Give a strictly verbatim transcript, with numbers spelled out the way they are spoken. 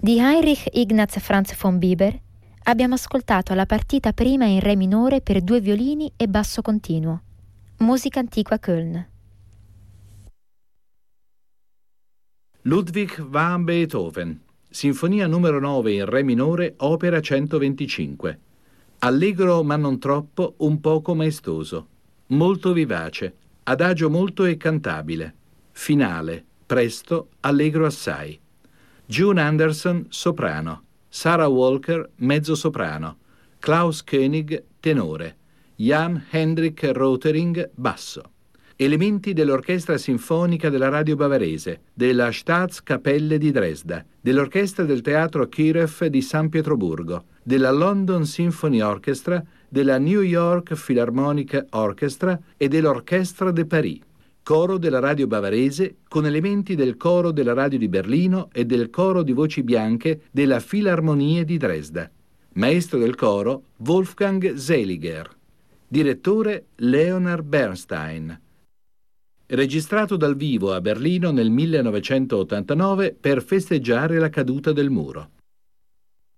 Di Heinrich Ignaz Franz von Bieber abbiamo ascoltato la partita prima in re minore per due violini e basso continuo. Musica antiqua Köln. Ludwig van Beethoven, Sinfonia numero nove in re minore, opera centoventicinque. Allegro ma non troppo, un poco maestoso. Molto vivace, adagio molto e cantabile. Finale, presto, allegro assai. June Anderson, soprano. Sarah Walker, mezzosoprano. Klaus Koenig, tenore. Jan Hendrik Rotering, basso. Elementi dell'Orchestra Sinfonica della Radio Bavarese, della Staatskapelle di Dresda, dell'Orchestra del Teatro Kirov di San Pietroburgo, della London Symphony Orchestra, della New York Philharmonic Orchestra e dell'Orchestra de Paris. Coro della Radio Bavarese con elementi del Coro della Radio di Berlino e del Coro di Voci Bianche della Filarmonie di Dresda. Maestro del coro Wolfgang Seliger. Direttore Leonard Bernstein. Registrato dal vivo a Berlino nel millenovecentottantanove per festeggiare la caduta del muro.